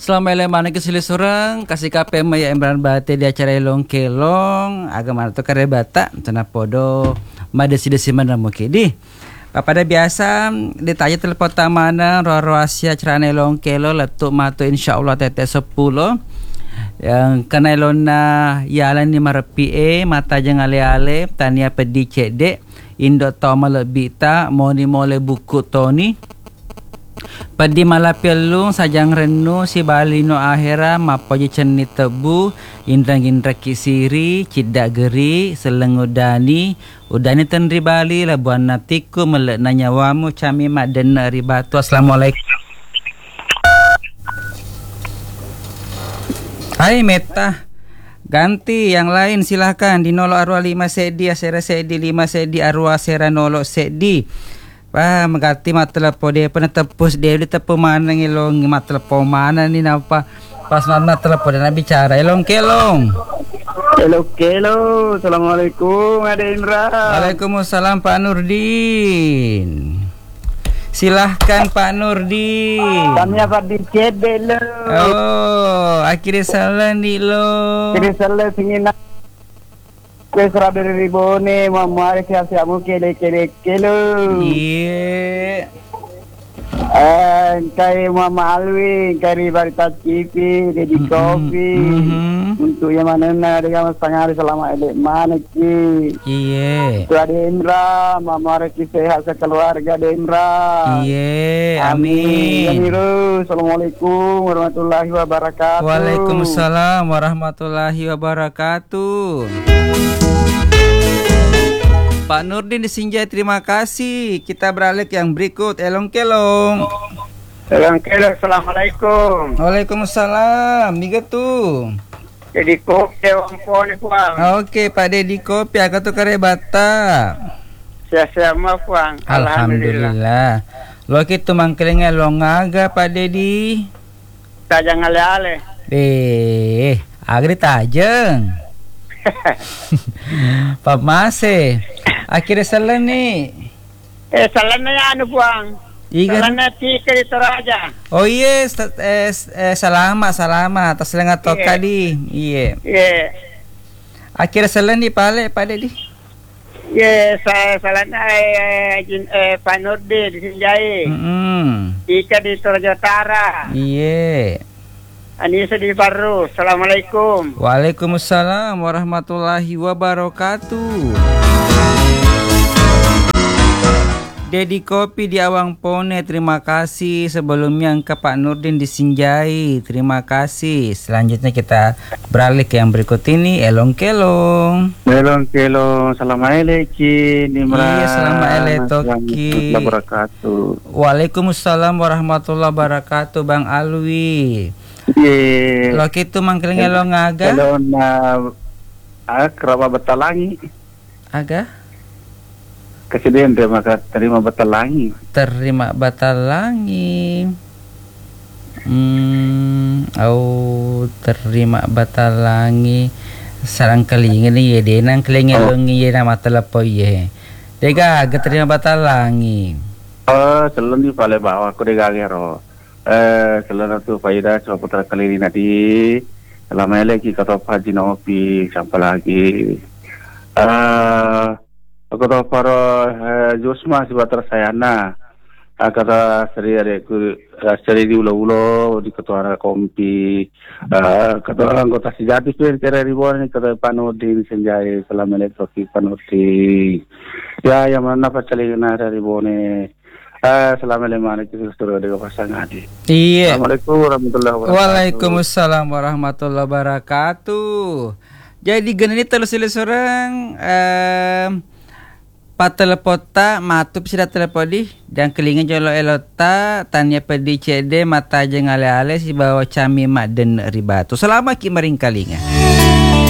Selama mana kesili sorang kasih kape maya embran bate di acara elong kelong agama tu kare bata tena podo madesi mana mungkin di pada biasa ditanya telepon tamana roa Asia acara elong kelong letuk matu insyaallah tete 10 yang kena elona yalan ni marapi mata jangan ale tania pedi cedek indo toma lebih ta moni mole buku Tony Padi malapelung sajang renu si balino akhira mapoji cenni tebu indra-indra kisiri cidak geri selengudani udani tenri bali labuan natiku melek nanyawamu cami mak dena ribatu. Assalamualaikum. Hai Meta, ganti yang lain silahkan di nolo arwah 5 sedi asera sedi 5 sedi arwah asera nolo sedi. Wah, mengganti matelepo dia pernah tepus dia tepu mana ngilong matelepo mana ni napa pas matelepo dan bicara elong kelong. Hello, assalamualaikum Ade Indra. Waalaikumsalam Pak Nurdin. Silahkan Pak Nurdin. Kami apa di CB lo. Oh, akhirnya salah nih lo. Akhirnya salah singin. Kue strawberry ribone, mama siapa kele lo. Iya. Kari mama Alwi, kari Barita TV, Dedi Kopi. Untuk yang mana dengan setengah hari selama edek mana ki. Iya. Itu ada Indra, mama Reki sehat sekeluarga ada Indra. Iya, amin. Assalamualaikum warahmatullahi wabarakatuh. Waalaikumsalam warahmatullahi wabarakatuh. Pak Nurdin di Sinjai, terima kasih. Kita beralih yang berikut. Elong kelong. Elong kelong, assalamualaikum. Waalaikumsalam. Niga tu. Jadi kopi wampone puang. Oke, Pak Dedi kopi. Aku tu kare bata. Siapa puang. Alhamdulillah. Lo kitu mangkeleng elong aga Pak Dedi. Tajang ale-ale. Agri tajeng. Pak Mase. Akhirnya salah nih. Salahnya ya anu puang. Salahnya tika di Toraja. Oh iya, salama atas lengan toka di. Iya. Akhirnya salah nih pale pada di. Iya, salahnya Pak Nurdin di Sinjai. Tika di Toraja Utara. Iya. Anissa di Baru. Assalamualaikum. Waalaikumsalam warahmatullahi wabarakatuh. Dedi Kopi di Awang Pone, terima kasih. Sebelumnya ke Pak Nurdin di Sinjai, terima kasih. Selanjutnya kita beralih ke yang berikut ini. Elong kelong. Elong kelong. Assalamualaikum. Iya, assalamualaikum. Waalaikumsalam warahmatullahi wabarakatuh, Bang Alwi. Iya. Lo gitu mangkeling elong aga? Elong keraba betalangi. Aga? Kesedihan terima batalangi. Terima batalangi. Terima batalangi. Sarang keling ini ya dia nang keling elongi ya nama telepo ye. Dega terima batalangi. Selon di pale bawah aku dega gero. Selon tu faida coba putra kali nanti. Selama lagi kata Haji Nopi sampai lagi. Aku tahu para Josma sebatar sayana kata seri adekku seri di ulo di ketua kompi kata anggota sejati tu kira ribuan kata Panudi Sinjai selama elektroki Panudi ya yang mana pacalina dari bone selama lemana kita sudah ada pasangan di. Iya. Assalamualaikum warahmatullahi wabarakatuh. Waalaikumsalam warahmatullahi wabarakatuh. Jadi gini terus seorang patelepota matup sida telepodi dan kelingan jolo elota tanya pedi cede mata jeng ale-ale si bawa cami mak den ribatu selama ki maring kalinga.